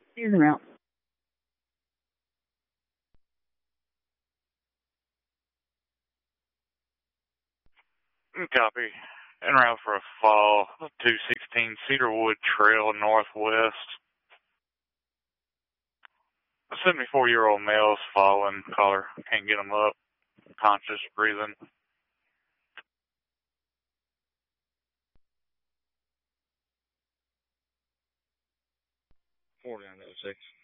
Here's the route. Copy. En route for a fall, 216 Cedarwood Trail Northwest. A 74-year-old male is falling. Caller can't get him up. Conscious, breathing. 4906.